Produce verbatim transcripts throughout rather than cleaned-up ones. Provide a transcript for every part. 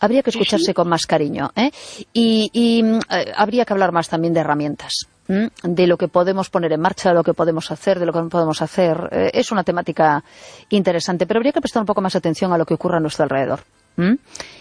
habría que escucharse con más cariño, ¿eh? Y, y eh, habría que hablar más también de herramientas, ¿m? De lo que podemos poner en marcha, de lo que podemos hacer, de lo que no podemos hacer. Eh, es una temática interesante, pero habría que prestar un poco más atención a lo que ocurre a nuestro alrededor. ¿M?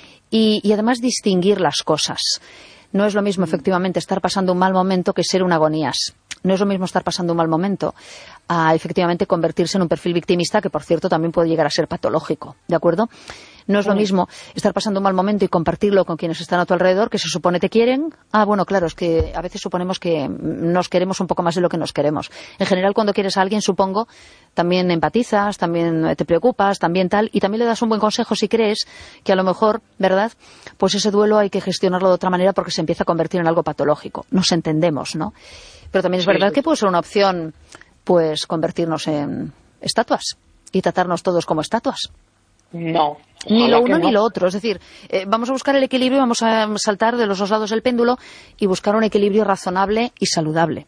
Y, y además distinguir las cosas. No es lo mismo, efectivamente, estar pasando un mal momento que ser un agonías. No es lo mismo estar pasando un mal momento a, efectivamente, convertirse en un perfil victimista, que, por cierto, también puede llegar a ser patológico, ¿de acuerdo? No es lo mismo estar pasando un mal momento y compartirlo con quienes están a tu alrededor, que se supone te quieren. Ah, bueno, claro, es que a veces suponemos que nos queremos un poco más de lo que nos queremos. En general, cuando quieres a alguien, supongo, también empatizas, también te preocupas, también tal, y también le das un buen consejo si crees que a lo mejor, ¿verdad?, pues ese duelo hay que gestionarlo de otra manera porque se empieza a convertir en algo patológico. Nos entendemos, ¿no? Pero también es verdad que puede ser una opción, pues, convertirnos en estatuas y tratarnos todos como estatuas. No. Ni lo uno no. ni lo otro. Es decir, eh, vamos a buscar el equilibrio, vamos a saltar de los dos lados del péndulo y buscar un equilibrio razonable y saludable.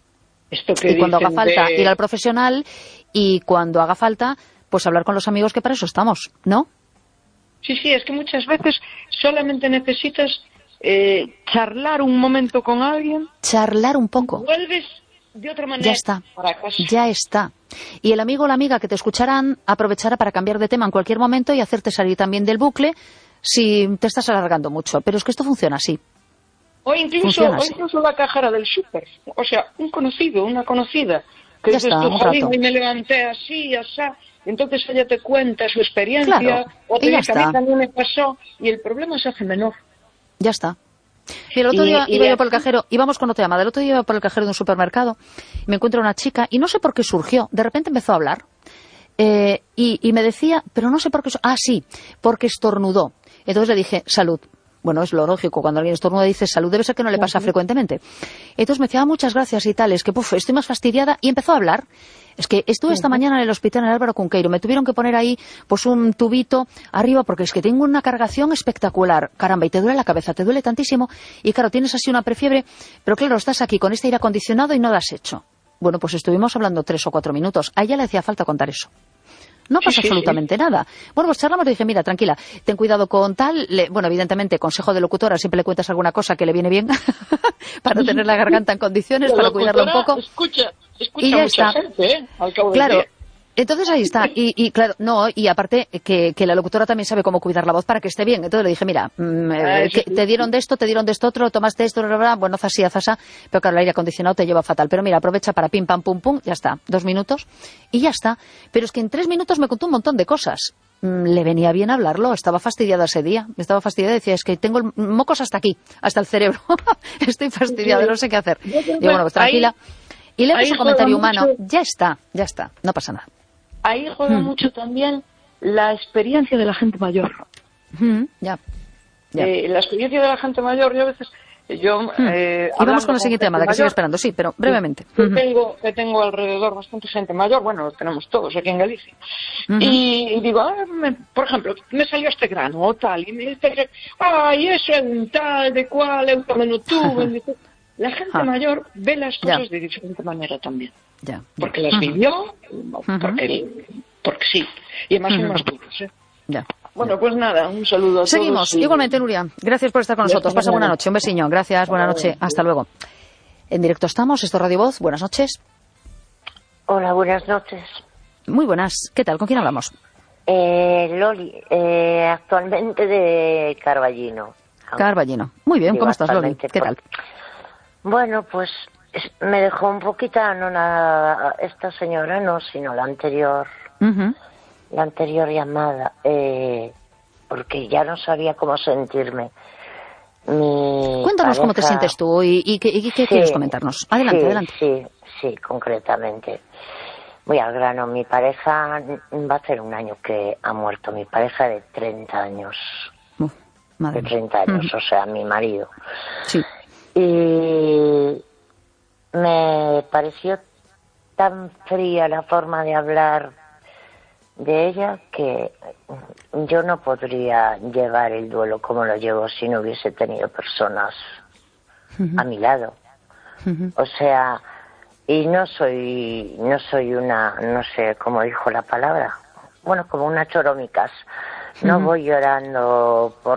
Esto que y cuando haga falta, de... ir al profesional, y cuando haga falta, pues hablar con los amigos, que para eso estamos, ¿no? Sí, sí, es que muchas veces solamente necesitas eh, charlar un momento con alguien. Charlar un poco. Vuelves de otra manera. Ya está, para casa. ya está. Y el amigo o la amiga que te escucharán aprovechará para cambiar de tema en cualquier momento y hacerte salir también del bucle si te estás alargando mucho. Pero es que esto funciona así. O incluso, o incluso la cajera del súper. O sea, un conocido, una conocida. Que ya dices está, tú, un jolín, rato. y me levanté así, así. Entonces ella te cuenta su experiencia. Claro, O te y ya dice, a mí está. también me pasó. Y el problema se hace menor. Ya está. Mira, el otro Y- día y iba yo así- por el cajero, íbamos con otra llamada, el otro día iba por el cajero de un supermercado y me encuentro una chica y no sé por qué surgió, de repente empezó a hablar eh, y, y me decía, pero no sé por qué, su- ah sí, porque estornudó. Entonces le dije, salud. Bueno, es lo lógico, cuando alguien estornuda dice salud, debe ser que no le pasa frecuentemente. Entonces me decía, ah, muchas gracias y tal, es que puf, estoy más fastidiada, y empezó a hablar. Es que estuve esta mañana en el hospital en Álvaro Cunqueiro, me tuvieron que poner ahí pues un tubito arriba porque es que tengo una cargación espectacular. Caramba, y te duele la cabeza, te duele tantísimo, y claro, tienes así una prefiebre, pero claro, estás aquí con este aire acondicionado y no lo has hecho. Bueno, pues estuvimos hablando tres o cuatro minutos. A ella le hacía falta contar eso. No pasa Sí, sí, absolutamente sí. nada. Bueno, pues charlamos y dije, mira, tranquila, ten cuidado con tal. Le, bueno, evidentemente, consejo de locutora, siempre le cuentas alguna cosa que le viene bien para no tener la garganta en condiciones, La para cuidarla un locutora poco. Escucha, escucha Y ya mucha está. gente, ¿eh? Al cabo del Claro. día. Entonces ahí está, y, y claro, no, y aparte que, que la locutora también sabe cómo cuidar la voz para que esté bien. Entonces le dije, mira, mm, Ah, eh, eso que sí. te dieron de esto, te dieron de esto otro, tomaste esto, bla, bla, bla, bueno, zasí, zasá, pero claro, el aire acondicionado te lleva fatal. Pero mira, aprovecha para pim, pam, pum, pum, ya está, dos minutos, y ya está. Pero es que en tres minutos me contó un montón de cosas. Mm, Le venía bien hablarlo, estaba fastidiada ese día, estaba fastidiada, decía, es que tengo el- mocos hasta aquí, hasta el cerebro, estoy fastidiada, no sé qué hacer. Yo creo Y bueno, pues que ahí- tranquila. Y le ahí puse un juega comentario humano, mucho- ya está, ya está, no pasa nada. Ahí juega Mm. mucho también la experiencia de la gente mayor. Mm, ya. Ya. Eh, la experiencia de la gente mayor, yo a veces... Yo, Hmm. eh, Y vamos hablando con el siguiente gente llamada, que sigue mayor, esperando, sí, pero brevemente. que Ujú. tengo, que tengo alrededor bastante gente mayor, bueno, lo tenemos todos aquí en Galicia. Ujú. y, y digo, ah, me- por ejemplo, me salió este grano o tal, y me dice, ay, eso es un tal, de cual, eu tamén o tuve. La gente Ah. mayor ve las Ya. cosas de diferente manera también. Ya. Porque las Ujú. vivió, porque, porque sí. Y además son Ujú. más duros, ¿eh? Ya. Bueno, pues nada, un saludo a Seguimos. todos. y- Igualmente, Nuria. Gracias por estar con Ya nosotros. está, Pasa buena nada. noche. Un besiño. Gracias. Buena noche. Hasta luego. En directo estamos. Esto es Radio Voz. Buenas noches. Hola, buenas noches. Muy buenas. ¿Qué tal? ¿Con quién hablamos? Eh, Loli, eh, actualmente de Carballino. Carballino. Muy bien. Digo, ¿Cómo estás, Loli? actualmente ¿Qué tal? porque- Bueno, pues es- me dejó un poquito, no la, esta señora, no, sino la anterior, Ujú. la anterior llamada, eh, porque ya no sabía cómo sentirme. Mi Cuéntanos cómo te pareja- sientes tú y, y qué, y qué Sí, quieres comentarnos. Adelante, sí, adelante. Sí, sí, concretamente. Voy al grano. Mi pareja, va a hacer un año que ha muerto. Mi pareja de treinta años. Uf, madre De mía. treinta años, Ujú. o sea, mi marido. Sí. Y me pareció tan fría la forma de hablar de ella que yo no podría llevar el duelo como lo llevo si no hubiese tenido personas a mi lado. Ujú. O sea, y no soy, no soy una, no sé cómo dijo la palabra, bueno, como una choromicas. No Ujú. voy llorando por